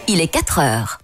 il est 4 heures.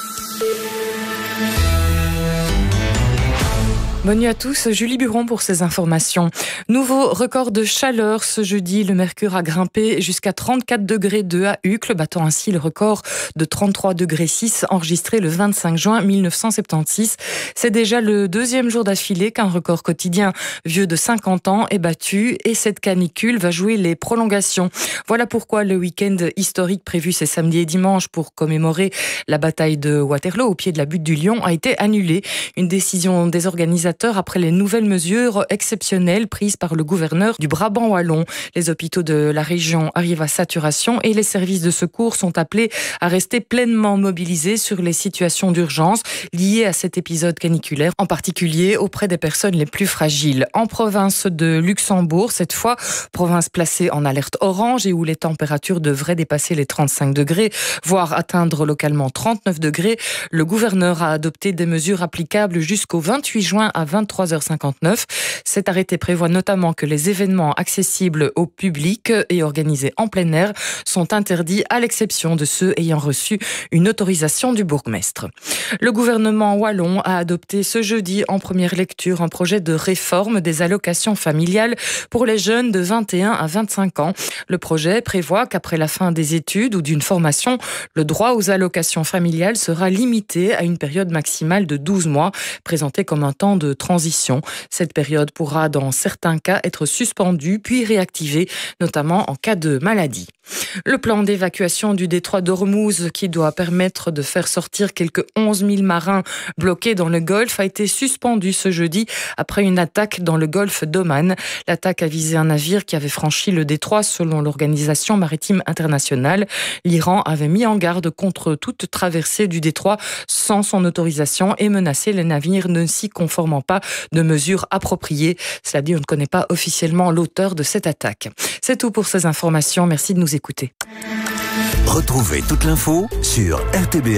Bonne nuit à tous, Julie Buron pour ces informations. Nouveau record de chaleur ce jeudi, le mercure a grimpé jusqu'à 34 degrés 2 à Uccle, battant ainsi le record de 33 degrés 6 enregistré le 25 juin 1976. C'est déjà le deuxième jour d'affilée qu'un record quotidien vieux de 50 ans est battu et cette canicule va jouer les prolongations. Voilà pourquoi le week-end historique prévu ces samedi et dimanche pour commémorer la bataille de Waterloo au pied de la butte du Lion a été annulé. Une décision des organisateurs après les nouvelles mesures exceptionnelles prises par le gouverneur du Brabant wallon. Les hôpitaux de la région arrivent à saturation et les services de secours sont appelés à rester pleinement mobilisés sur les situations d'urgence liées à cet épisode caniculaire, en particulier auprès des personnes les plus fragiles. En province de Luxembourg, cette fois, province placée en alerte orange et où les températures devraient dépasser les 35 degrés, voire atteindre localement 39 degrés, le gouverneur a adopté des mesures applicables jusqu'au 28 juin à 23h59. Cet arrêté prévoit notamment que les événements accessibles au public et organisés en plein air sont interdits à l'exception de ceux ayant reçu une autorisation du bourgmestre. Le gouvernement wallon a adopté ce jeudi en première lecture un projet de réforme des allocations familiales pour les jeunes de 21 à 25 ans. Le projet prévoit qu'après la fin des études ou d'une formation, le droit aux allocations familiales sera limité à une période maximale de 12 mois, présentée comme un temps de transition. Cette période pourra dans certains cas être suspendue puis réactivée, notamment en cas de maladie. Le plan d'évacuation du détroit d'Ormuz qui doit permettre de faire sortir quelques 11 000 marins bloqués dans le Golfe a été suspendu ce jeudi après une attaque dans le Golfe d'Oman. L'attaque a visé un navire qui avait franchi le détroit selon l'Organisation maritime internationale. L'Iran avait mis en garde contre toute traversée du détroit sans son autorisation et menacé les navires ne s'y conformant pas de mesures appropriées. Cela dit, on ne connaît pas officiellement l'auteur de cette attaque. C'est tout pour ces informations. Merci de nous écouter. Retrouvez toute l'info sur RTB.